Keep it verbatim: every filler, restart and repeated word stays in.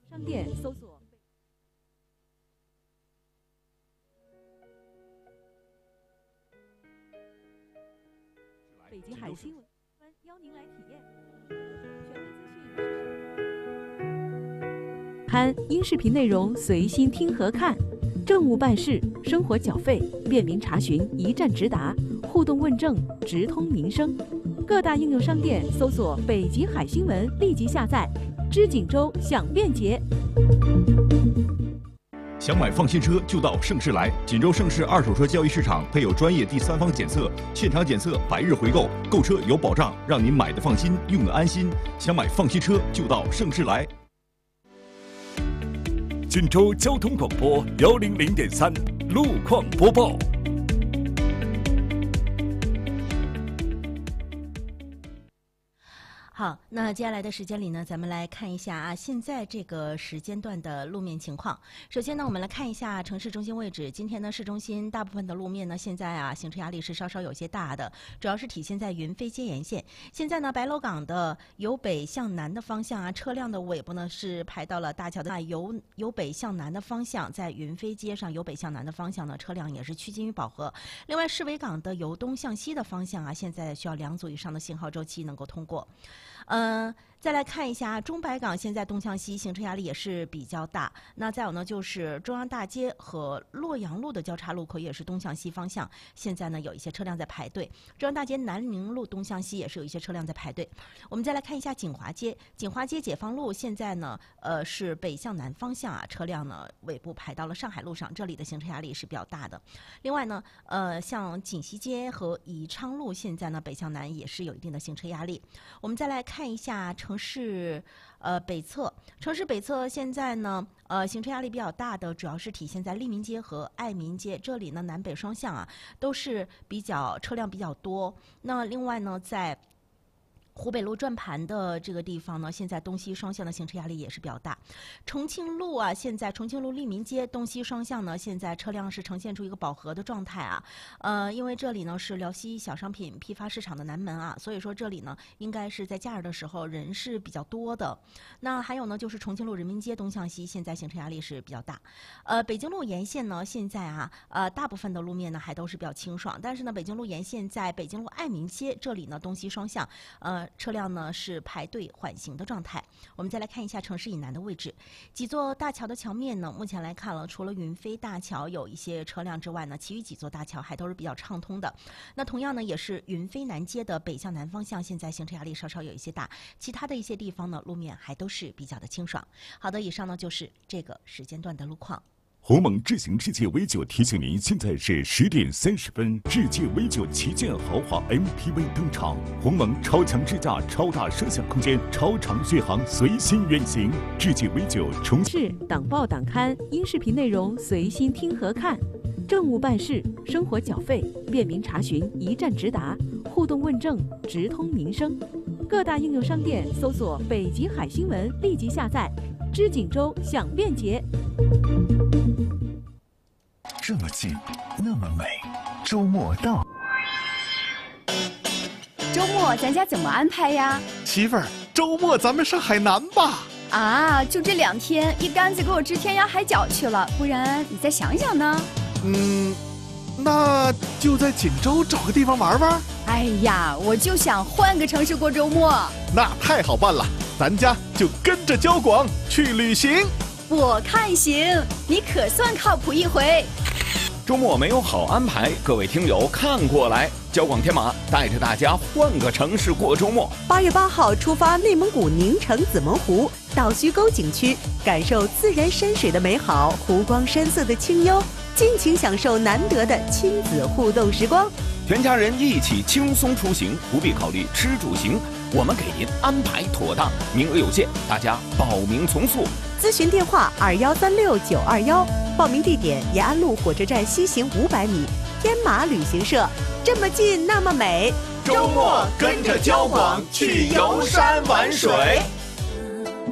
商店搜索北极海新闻，邀您来体验。权威资讯刊音视频内容随心听和看，政务办事、生活缴费便民查询一站直达，互动问政直通民生。各大应用商店搜索北极海新闻，立即下载。知锦州享便捷。 想买放心车就到盛世来，锦州盛世二手车交易市场配有专业第三方检测，现场检测百日回购，购车有保障，让您买的放心，用的安心。想买放心车就到盛世来。 锦州交通广播幺零零点三路况播报。 好，那接下来的时间里呢，咱们来看一下啊，现在这个时间段的路面情况。首先呢，我们来看一下城市中心位置。今天呢，市中心大部分的路面呢，现在啊，行车压力是稍稍有些大的，主要是体现在云飞街沿线。现在呢，白楼港的由北向南的方向啊，车辆的尾部呢是排到了大桥的由由北向南的方向，在云飞街上由北向南的方向呢，车辆也是趋近于饱和。另外，市委港的由东向西的方向啊，现在需要两组以上的信号周期能够通过。嗯，再来看一下中白港，现在东向西行车压力也是比较大。那再有呢，就是中央大街和洛阳路的交叉路口也是东向西方向，现在呢有一些车辆在排队。中央大街南宁路东向西也是有一些车辆在排队。我们再来看一下锦华街，锦华街解放路现在呢，呃是北向南方向啊，车辆呢尾部排到了上海路上，这里的行车压力是比较大的。另外呢，呃像锦西街和宜昌路现在呢北向南也是有一定的行车压力。我们再来看一下城市呃北侧，城市北侧现在呢呃行车压力比较大的，主要是体现在利民街和爱民街，这里呢南北双向啊都是比较车辆比较多。那另外呢，在湖北路转盘的这个地方呢，现在东西双向的行车压力也是比较大。重庆路啊，现在重庆路利民街东西双向呢，现在车辆是呈现出一个饱和的状态啊。呃，因为这里呢是辽西小商品批发市场的南门啊，所以说这里呢应该是在假日的时候人是比较多的。那还有呢，就是重庆路人民街东向西，现在行车压力是比较大。呃，北京路沿线呢，现在啊，呃，大部分的路面呢还都是比较清爽，但是呢，北京路沿线在北京路爱民街这里呢东西双向，呃。车辆呢是排队缓行的状态。我们再来看一下城市以南的位置，几座大桥的桥面呢，目前来看了，除了云飞大桥有一些车辆之外呢，其余几座大桥还都是比较畅通的。那同样呢，也是云飞南街的北向南方向，现在行车压力稍稍有一些大，其他的一些地方呢，路面还都是比较的清爽。好的，以上呢就是这个时间段的路况。 鸿蒙智行世界 V 九提醒您，现在是十点三十分，世界 V 九旗舰豪华 M P V 登场，鸿蒙超强智驾、超大摄像空间、超长续航，随心远行。世界 V 九重是党报党刊音视频内容随心听和看，政务办事、生活缴费便民查询一站直达，互动问政直通民生。各大应用商店搜索北极海新闻，立即下载。知锦州享便捷。 这么近，那么美，周末到。 周末咱家怎么安排呀？ 媳妇儿，周末咱们上海南吧。 啊，就这两天，一竿子给我支天涯海角去了，不然你再想想呢？ 嗯，那就在锦州找个地方玩玩。 哎呀，我就想换个城市过周末。 那太好办了，咱家就跟着交广去旅行。 我看行，你可算靠谱一回。 周末没有好安排，各位听友看过来，交广天马带着大家换个城市过周末。 八月八号出发内蒙古宁城子门湖到须沟景区，感受自然山水的美好，湖光山色的清幽，尽情享受难得的亲子互动时光。 全家人一起轻松出行，不必考虑吃住行，我们给您安排妥当，名额有限，大家报名从速。 咨询电话二幺三六九二幺，报名地点延安路火车站西行五百米，天马旅行社。这么近，那么美， 周末跟着交广去游山玩水。